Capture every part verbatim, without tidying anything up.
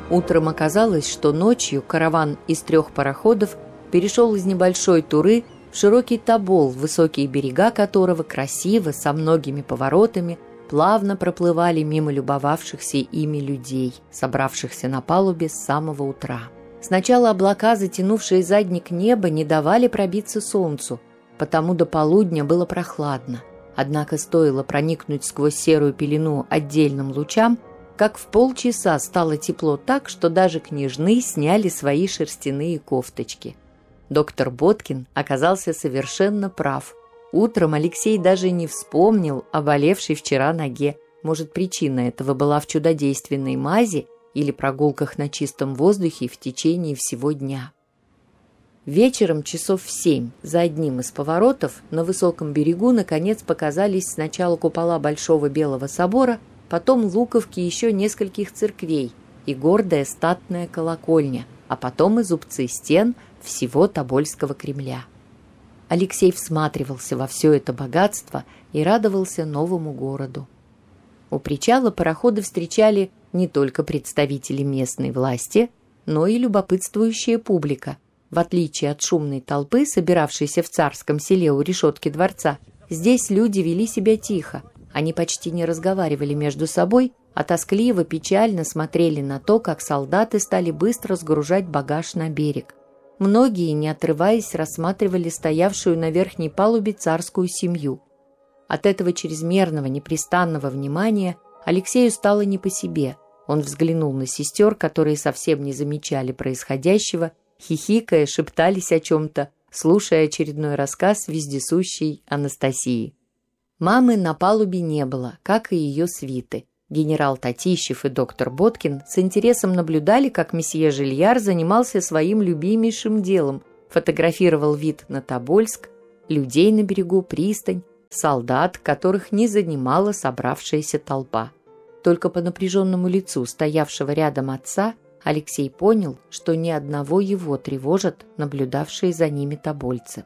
Утром оказалось, что ночью караван из трех пароходов перешел из небольшой Туры в широкий Тобол, высокие берега которого красиво, со многими поворотами, плавно проплывали мимо любовавшихся ими людей, собравшихся на палубе с самого утра. Сначала облака, затянувшие задник неба, не давали пробиться солнцу, потому до полудня было прохладно. Однако стоило проникнуть сквозь серую пелену отдельным лучам, как в полчаса стало тепло так, что даже княжны сняли свои шерстяные кофточки. Доктор Боткин оказался совершенно прав. Утром Алексей даже не вспомнил о болевшей вчера ноге. Может, причина этого была в чудодейственной мази или прогулках на чистом воздухе в течение всего дня. Вечером часов в семь за одним из поворотов на высоком берегу наконец показались сначала купола Большого Белого собора, потом луковки еще нескольких церквей и гордая статная колокольня, а потом и зубцы стен всего Тобольского Кремля. Алексей всматривался во все это богатство и радовался новому городу. У причала пароходы встречали не только представители местной власти, но и любопытствующая публика. В отличие от шумной толпы, собиравшейся в Царском селе у решетки дворца, здесь люди вели себя тихо. Они почти не разговаривали между собой, а тоскливо, печально смотрели на то, как солдаты стали быстро сгружать багаж на берег. Многие, не отрываясь, рассматривали стоявшую на верхней палубе царскую семью. От этого чрезмерного, непрестанного внимания Алексею стало не по себе. Он взглянул на сестер, которые совсем не замечали происходящего, хихикая, шептались о чем-то, слушая очередной рассказ вездесущей Анастасии. Мамы на палубе не было, как и ее свиты. Генерал Татищев и доктор Боткин с интересом наблюдали, как месье Жильяр занимался своим любимейшим делом, фотографировал вид на Тобольск, людей на берегу, пристань, солдат, которых не занимала собравшаяся толпа. Только по напряженному лицу стоявшего рядом отца Алексей понял, что ни одного его тревожат наблюдавшие за ними тобольцы.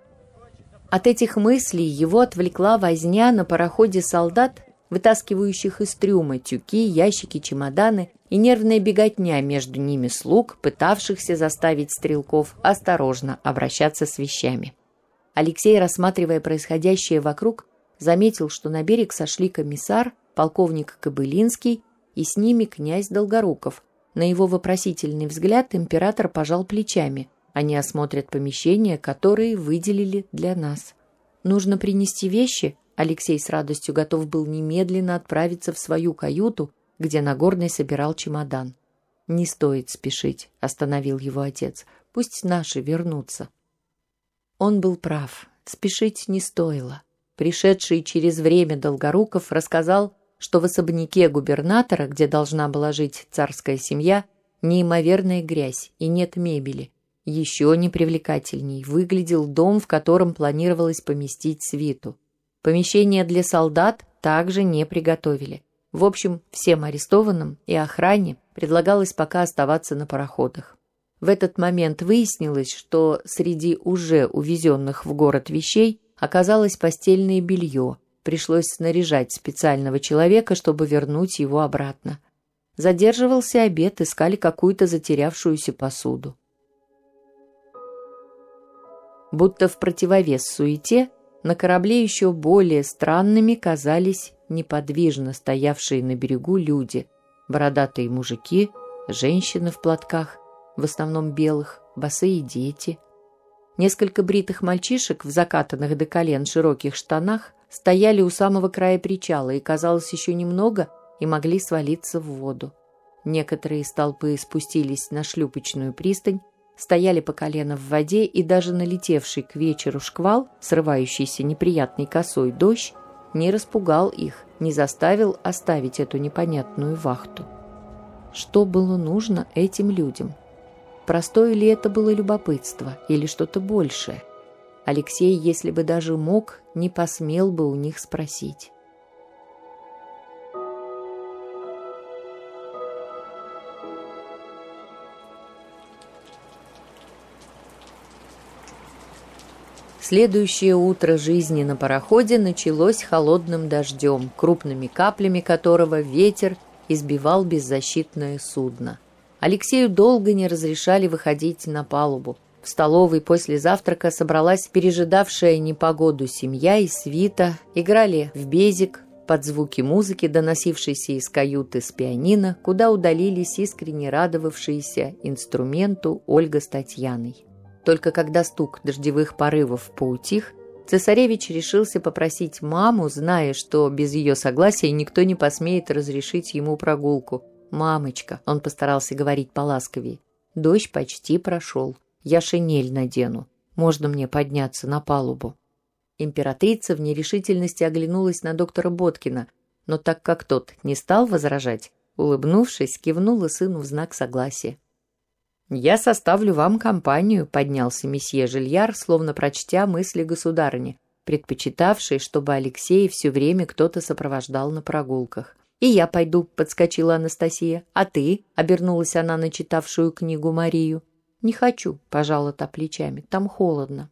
От этих мыслей его отвлекла возня на пароходе солдат, вытаскивающих из трюма тюки, ящики, чемоданы, и нервная беготня между ними слуг, пытавшихся заставить стрелков осторожно обращаться с вещами. Алексей, рассматривая происходящее вокруг, заметил, что на берег сошли комиссар, полковник Кобылинский и с ними князь Долгоруков. На его вопросительный взгляд император пожал плечами. Они осмотрят помещения, которые выделили для нас. Нужно принести вещи. Алексей с радостью готов был немедленно отправиться в свою каюту, где Нагорный собирал чемодан. «Не стоит спешить», — остановил его отец. «Пусть наши вернутся». Он был прав. Спешить не стоило. Пришедший через время Долгоруков рассказал, что в особняке губернатора, где должна была жить царская семья, неимоверная грязь и нет мебели. Еще непривлекательней выглядел дом, в котором планировалось поместить свиту. Помещение для солдат также не приготовили. В общем, всем арестованным и охране предлагалось пока оставаться на пароходах. В этот момент выяснилось, что среди уже увезенных в город вещей оказалось постельное белье. Пришлось снаряжать специального человека, чтобы вернуть его обратно. Задерживался обед, искали какую-то затерявшуюся посуду. Будто в противовес суете, на корабле еще более странными казались неподвижно стоявшие на берегу люди, бородатые мужики, женщины в платках, в основном белых, босые дети. Несколько бритых мальчишек в закатанных до колен широких штанах стояли у самого края причала и, казалось, еще немного и могли свалиться в воду. Некоторые из толпы спустились на шлюпочную пристань, стояли по колено в воде, и даже налетевший к вечеру шквал, срывающийся неприятной косой дождь, не распугал их, не заставил оставить эту непонятную вахту. Что было нужно этим людям? Простое ли это было любопытство или что-то большее? Алексей, если бы даже мог, не посмел бы у них спросить. Следующее утро жизни на пароходе началось холодным дождем, крупными каплями которого ветер избивал беззащитное судно. Алексею долго не разрешали выходить на палубу. В столовой после завтрака собралась пережидавшая непогоду семья и свита, играли в безик под звуки музыки, доносившейся из каюты с пианино, куда удалились искренне радовавшиеся инструменту Ольга с Татьяной. Только когда стук дождевых порывов поутих, цесаревич решился попросить маму, зная, что без ее согласия никто не посмеет разрешить ему прогулку. «Мамочка», — он постарался говорить поласковее, — «дождь почти прошел. Я шинель надену. Можно мне подняться на палубу?» Императрица в нерешительности оглянулась на доктора Боткина, но так как тот не стал возражать, улыбнувшись, кивнула сыну в знак согласия. «Я составлю вам компанию», — поднялся месье Жильяр, словно прочтя мысли государыни, предпочитавшей, чтобы Алексея все время кто-то сопровождал на прогулках. «И я пойду», — подскочила Анастасия. «А ты?» — обернулась она на читавшую книгу Марию. «Не хочу», — пожала та плечами, — «там холодно».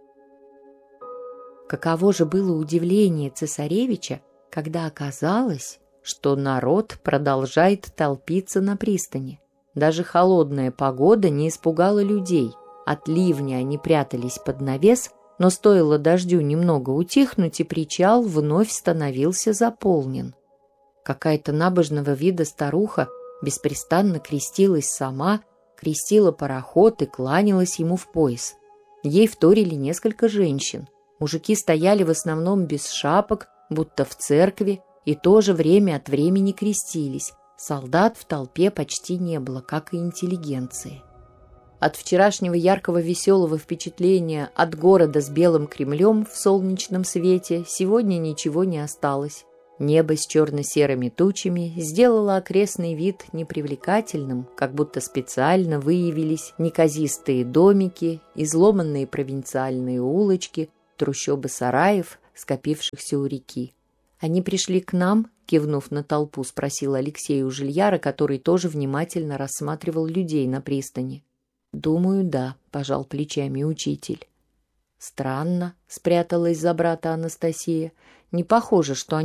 Каково же было удивление цесаревича, когда оказалось, что народ продолжает толпиться на пристани. Даже холодная погода не испугала людей. От ливня они прятались под навес, но стоило дождю немного утихнуть, и причал вновь становился заполнен. Какая-то набожного вида старуха беспрестанно крестилась сама, крестила пароход и кланялась ему в пояс. Ей вторили несколько женщин. Мужики стояли в основном без шапок, будто в церкви, и тоже время от времени крестились. Солдат в толпе почти не было, как и интеллигенции. От вчерашнего яркого веселого впечатления от города с белым Кремлем в солнечном свете сегодня ничего не осталось. Небо с черно-серыми тучами сделало окрестный вид непривлекательным, как будто специально выявились неказистые домики, изломанные провинциальные улочки, трущобы сараев, скопившихся у реки. «Они пришли к нам?» — кивнув на толпу, спросил Алексей у Жильяра, который тоже внимательно рассматривал людей на пристани. «Думаю, да», — пожал плечами учитель. «Странно», — спряталась за брата Анастасия. «Не похоже, что они